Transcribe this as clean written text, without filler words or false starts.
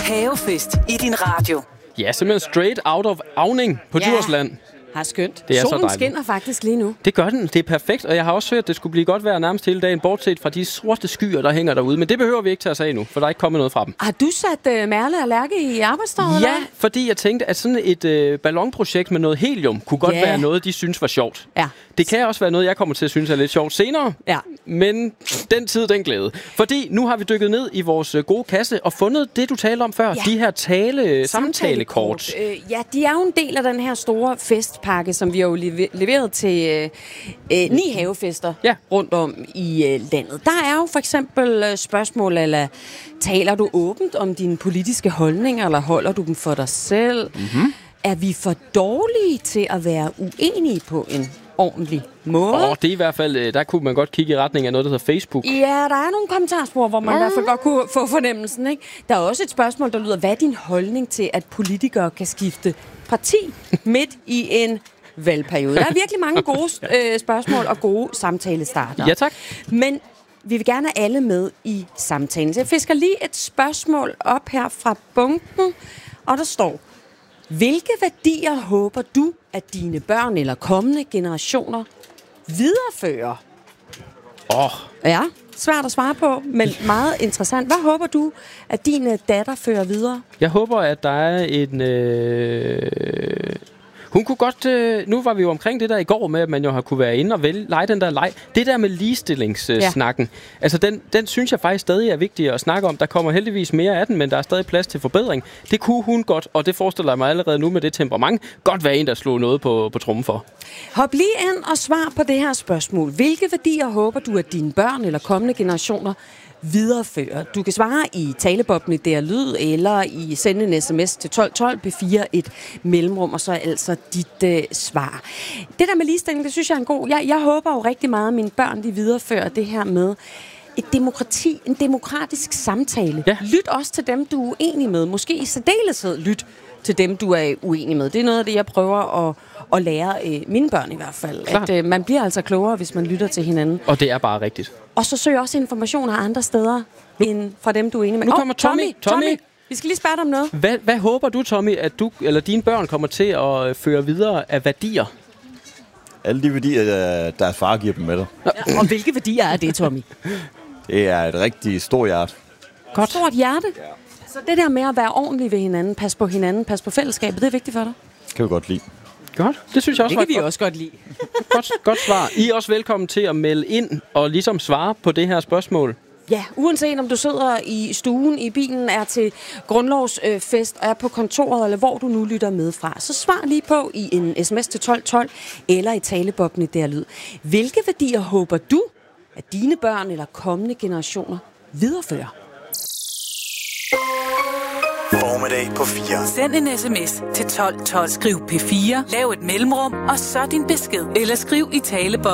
Havefest i din radio. Ja, simpelthen straight out of Auning på Djursland. Har skønt. Det er Solen så skinner faktisk lige nu. Det gør den. Det er perfekt, og jeg har også hørt, at det skulle blive godt vejr nærmest hele dagen, bortset fra de sorte skyer, der hænger derude. Men det behøver vi ikke tage os af nu, for der er ikke kommet noget fra dem. Har du sat Merle og Lærke i arbejdstøjet? Ja, fordi jeg tænkte, at sådan et ballonprojekt med noget helium kunne godt være noget, de synes var sjovt. Ja. Det kan også være noget, jeg kommer til at synes er lidt sjovt senere. Ja. Men den tid, den glæde. Fordi nu har vi dykket ned i vores gode kasse og fundet det, du talte om før. Ja. De her samtalekort. Ja, de er jo en del af den her store festpakke, som vi har jo leveret til 9 havefester rundt om i landet. Der er jo for eksempel spørgsmål, eller taler du åbent om dine politiske holdninger, eller holder du dem for dig selv? Mm-hmm. Er vi for dårlige til at være uenige på en ordentlig måde? Det er i hvert fald, der kunne man godt kigge i retning af noget, der hedder Facebook. Ja, der er nogle kommentarspor, hvor man i hvert fald godt kunne få fornemmelsen, ikke? Der er også et spørgsmål, der lyder, hvad er din holdning til, at politikere kan skifte parti midt i en valgperiode? Der er virkelig mange gode spørgsmål og gode samtalestarter. Ja, tak. Men vi vil gerne have alle med i samtalen. Så jeg fisker lige et spørgsmål op her fra bunken, og der står: hvilke værdier håber du, at dine børn eller kommende generationer viderefører? Ja, svært at svare på, men meget interessant. Hvad håber du, at din datter fører videre? Jeg håber, at der er en... Hun kunne godt... nu var vi jo omkring det der i går med, at man jo har kunne være inde og lege den der leg. Det der med ligestillingssnakken, altså den synes jeg faktisk stadig er vigtig at snakke om. Der kommer heldigvis mere af den, men der er stadig plads til forbedring. Det kunne hun godt, og det forestiller jeg mig allerede nu med det temperament, godt være en, der slår noget på trommen for. Hop lige ind og svar på det her spørgsmål. Hvilke værdier håber du, at dine børn eller kommende generationer viderefører? Du kan svare i talebobben i DR Lyd, eller i sende en sms til 1212 B4 et mellemrum, og så altså dit svar. Det der med ligestilling, det synes jeg er en god. Jeg håber jo rigtig meget, at mine børn de viderefører det her med et demokrati, en demokratisk samtale. Ja. Lyt også til dem, du er uenig med. Måske i særdeleshed lyt til dem, du er uenig med. Det er noget af det, jeg prøver at lære mine børn i hvert fald. Klar. At man bliver altså klogere, hvis man lytter til hinanden. Og det er bare rigtigt. Og så søg også information af andre steder end fra dem, du er enig med. Nu kommer Tommy. Vi skal lige spørge dig om noget. Hvad håber du, Tommy, at du eller dine børn kommer til at føre videre af værdier? Alle de værdier, deres far giver dem med dig. Ja, og hvilke værdier er det, Tommy? Det er et rigtig stort hjerte. Godt. Stort hjerte? Ja. Så det der med at være ordentlig ved hinanden, pas på hinanden, pas på fællesskabet, det er vigtigt for dig? Det kan vi godt lide. Godt, det synes jeg også. Det kan vi også godt lide. godt svar. I er også velkommen til at melde ind og ligesom svare på det her spørgsmål. Ja, uanset om du sidder i stuen, i bilen, er til grundlovsfest, er på kontoret, eller hvor du nu lytter med fra, så svar lige på i en sms til 1212, eller i talebobben i DR Lyd. Hvilke værdier håber du, at dine børn eller kommende generationer viderefører? Formiddag på 4. Send en sms til 1212. Skriv P4, lav et mellemrum, og så din besked. Eller skriv i talebobben